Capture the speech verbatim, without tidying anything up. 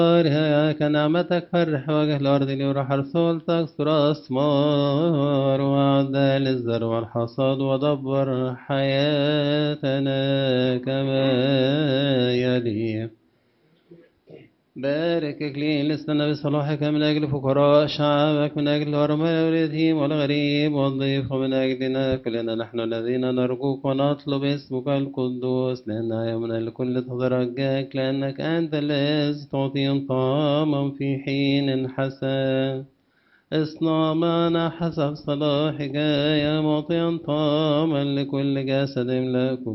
كنعمتك فرح وجه الأرض ليرح رسولتك سر أسمار وعدى للزرع والحصاد ودبر حياتنا كما يلي بارك إكليل لسنا بصلاحك من أجل فقراء شعبك من أجل الأرملة واليتيم والغريب والضيف ومن أجلنا كلنا نحن الذين نرجوك ونطلب اسمك القدوس لأن يومنا لكل تترجاك لأنك أنت الذي تعطي طعاما في حين حسن اصنع معنا حسب صلاحك يا معطيا طعاما لكل جسد لكم